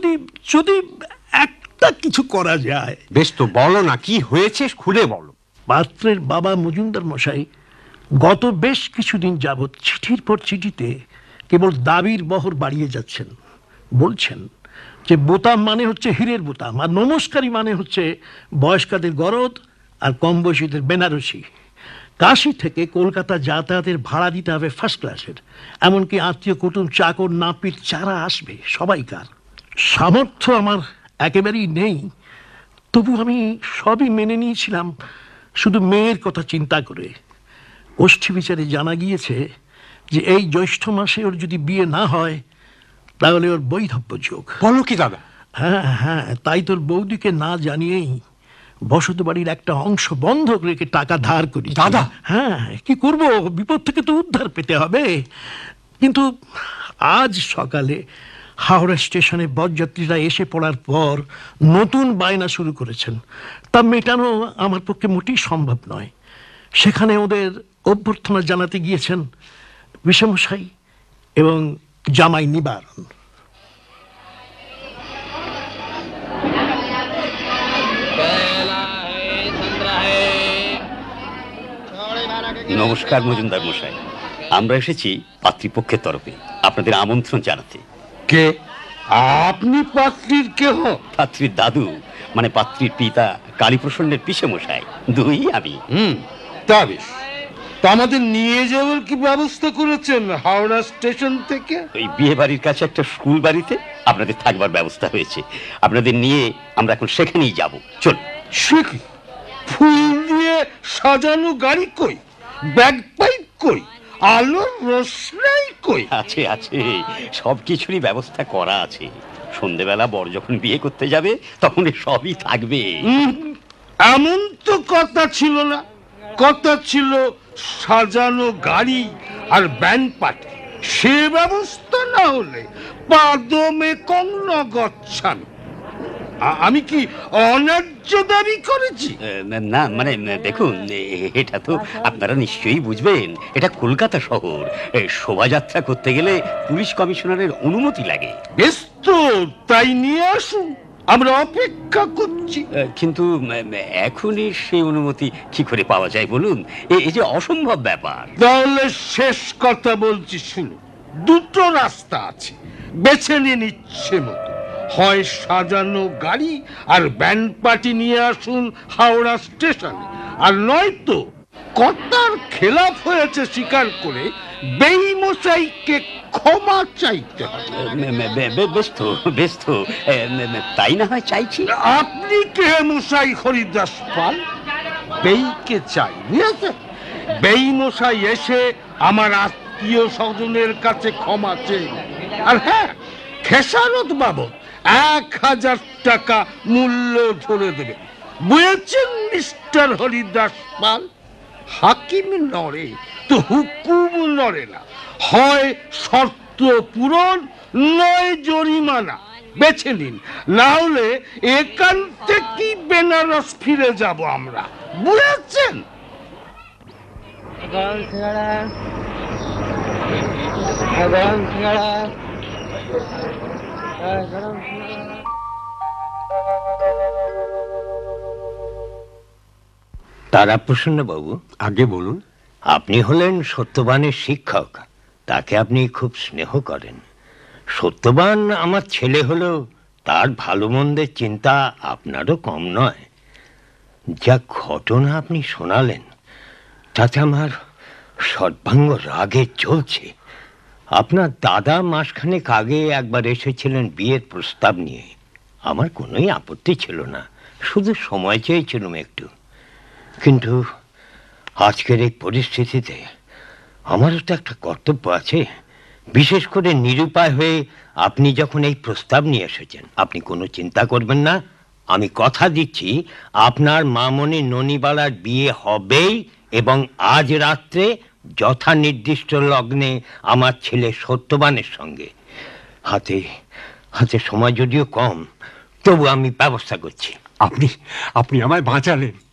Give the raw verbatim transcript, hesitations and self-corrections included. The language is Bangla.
যদি যদি একটা কিছু করা যায়। বেশ, তো বলো না, কি হয়েছে খুলে বলো। পাত্রের বাবা মজুমদার মশাই গত বেশ কিছুদিন যাবৎ চিঠির পর চিঠিতে কেবল দাবির বহর বাড়িয়ে যাচ্ছেন। বলছেন যে বোতাম মানে হচ্ছে হীরের বোতাম, আর নমস্কারী মানে হচ্ছে বয়স্কাদের গরদ আর কম বয়সীদের বেনারসি। কাশি থেকে কলকাতা যাতায়াতের ভাড়া দিতে হবে ফার্স্ট ক্লাসের, এমনকি আত্মীয় কুটুম চাকর নাপিত যারা আসবে সবাইকার। সামর্থ্য আমার একেবারেই নেই, তবু আমি সবই মেনে নিয়েছিলাম শুধু মেয়ের কথা চিন্তা করে। গোষ্ঠী বিচারে জানা গিয়েছে যে এই জ্যৈষ্ঠ মাসে ওর যদি বিয়ে না হয় তাহলে ওর বৈধব্য যোগ। বলো কি দাদা? হ্যাঁ হ্যাঁ, তাই তোর বৌদিকে না জানিয়েই বসত বাড়ির একটা অংশ বন্ধক রেখে টাকা ধার করি। দাদা? হ্যাঁ, কি করব, বিপদ থেকে তো উদ্ধার পেতে হবে। কিন্তু আজ সকালে হাওড়া স্টেশনে বরযাত্রীরা এসে পড়ার পর নতুন বায়না শুরু করেছেন, তা মেটানো আমার পক্ষে মোটেই সম্ভব নয়। সেখানে ওদের অভ্যর্থনা জানাতে গিয়েছেন বিষমশাই এবং জামাই নিবারণ। নমস্কার মজুমদার মশাই, আমরা এসেছি পাত্রীপক্ষের তরফে আপনাদের আমন্ত্রণ জানাতে। কে আপনি? পাত্রীর কেহ? পাত্রীর দাদু, মানে পাত্রীর পিতা কালীপ্রসন্নের পিসে মশাই, দুই আমি। হুম, তা বেশ। তা আমাদের নিয়ে যাওয়ার কি ব্যবস্থা করেছেন হাওড়া স্টেশন থেকে? ওই বিয়ে বাড়ির কাছে একটা স্কুল বাড়িতে আপনাদের থাকবার ব্যবস্থা হয়েছে। আপনাদের নিয়ে আমরা এখন সেখানেই যাব। চল। সে কি, ফুল দিয়ে সাজানো গাড়ি কই? ব্যাগ পাইপ কই? আলোর রোশনাই কই? আছে আছে, সব কিছুরই ব্যবস্থা করা আছে। সন্ধেবেলা বর যখন বিয়ে করতে যাবে তখন সবই থাকবে। এমন তো কথা ছিল না। কথা ছিল সাজানো গাড়ি আর ব্যান্ড পার্টি। সে ব্যবস্থা না হলে পাদমে কর্ণ গচ্ছামি। আমি কি অন্যায্য দাবি করেছি? না, মানে দেখুন, এটা তো আপনারা নিশ্চয়ই বুঝবেন, এটা কলকাতা শহর। শোভাযাত্রা করতে গেলে পুলিশ কমিশনারের অনুমতি লাগে। বেশ, তো তাই নিয়ে আসুন, আমরা অপেক্ষা করছি। কিন্তু এখনই সেই অনুমতি কি করে পাওয়া যায় বলুন? এই যে অসম্ভব ব্যাপার। তাহলে শেষ কথা বলছি, শুনুন। দুটো রাস্তা আছে, বেছে নিন ইচ্ছে মতো। হয় সাজানো গাড়ি আর ব্যান্ড পার্টি নিয়ে আসুন হাওড়া স্টেশনে, আর নয়তো কর্তার খেলাফ হয়েছে স্বীকার করে বেইমশাইকে ক্ষমা চাইতে হবে। বেশ তো, বেশ তো, তাই না হয় চাইছি। আপনি কে মশাই হরিদাস পাল? বেইকে চাই, বুঝেছেন? বেইমশাই এসে আমার আত্মীয় স্বজনের কাছে ক্ষমা চেয়ে, আর হ্যাঁ, খেসারত বাবদ এক হাজার টাকা মূল্য ধরে দেবে। বুঝেছেন মিস্টার হরিদাস পাল? হাকিম নড়ে তো হুকুম নড়ে না। হয় শর্ত পূরণ, নয় জরিমানা। বেছে নিন, না হলে এখান থেকে বেনারস ফিরে যাব আমরা। বুঝেছেন? তারাপ্রসন্ন বাবু, আগে বলুন। আপনি হলেন সত্যবানের শিক্ষক, তাকে আপনি খুব স্নেহ করেন। সত্যবান আমার ছেলে হলেও তার ভালো মন্দের চিন্তা আপনারও কম নয়। যা ঘটনা আপনি শোনালেন তাতে আমার সর্বাঙ্গ রাগে চলছে। আপনার দাদা মাসখানেক আগে একবার এসেছিলেন বিয়ের প্রস্তাব নিয়ে। আমার কোনোই আপত্তি ছিল না, শুধু সময় চেয়েছিলাম একটু। কিন্তু আজকের এই পরিস্থিতিতে আমারও তো একটা কর্তব্য আছে। বিশেষ করে নিরুপায় হয়ে আপনি যখন এই প্রস্তাব নিয়ে এসেছেন, আপনি কোনো চিন্তা করবেন না। আমি কথা দিচ্ছি আপনার মামনি ননিবালার বিয়ে হবেই, এবং আজ রাত্রে যথা নির্দিষ্ট লগ্নে আমার ছেলে সত্যবানের সঙ্গে। হাতে হাতে সময় যদিও কম, তবু আমি ব্যবস্থা করছি। আপনি আপনি আমায় বাঁচালেন।